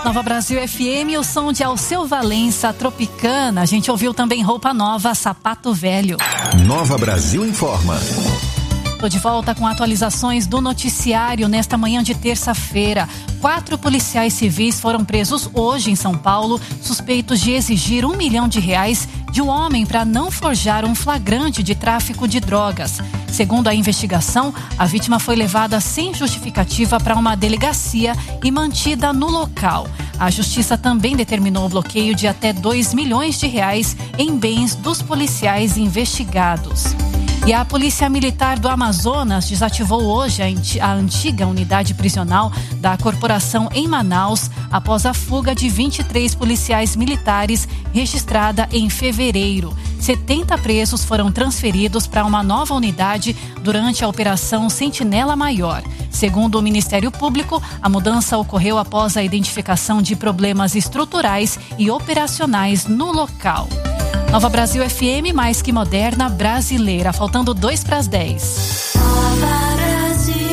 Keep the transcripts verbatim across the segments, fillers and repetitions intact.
Nova Brasil F M, o som de Alceu Valença, Tropicana. A gente ouviu também Roupa Nova, Sapato Velho. Nova Brasil informa. Estou de volta com atualizações do noticiário nesta manhã de terça-feira. Quatro policiais civis foram presos hoje em São Paulo, suspeitos de exigir um milhão de reais de um homem para não forjar um flagrante de tráfico de drogas. Segundo a investigação, a vítima foi levada sem justificativa para uma delegacia e mantida no local. A justiça também determinou o bloqueio de até dois milhões de reais em bens dos policiais investigados. E a Polícia Militar do Amazonas desativou hoje a antiga unidade prisional da corporação em Manaus após a fuga de vinte e três policiais militares registrada em fevereiro. setenta presos foram transferidos para uma nova unidade durante a Operação Sentinela Maior. Segundo o Ministério Público, a mudança ocorreu após a identificação de problemas estruturais e operacionais no local. Nova Brasil F M, mais que moderna, brasileira. Faltando dois para as dez. Nova Brasil.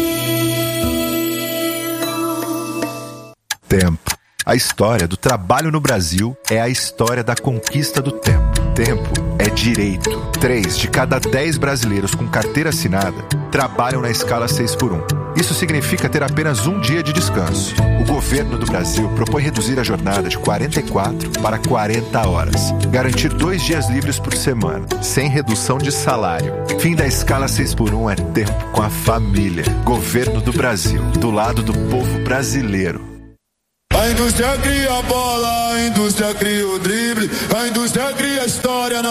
Tempo. A história do trabalho no Brasil é a história da conquista do tempo. Tempo é direito. Três de cada dez brasileiros com carteira assinada trabalham na escala seis por um. Isso significa ter apenas um dia de descanso. O governo do Brasil propõe reduzir a jornada de quarenta e quatro para quarenta horas. Garantir dois dias livres por semana, sem redução de salário. Fim da escala seis por um é tempo com a família. Governo do Brasil, do lado do povo brasileiro. A indústria cria a bola, a indústria cria o drible, a indústria cria a história.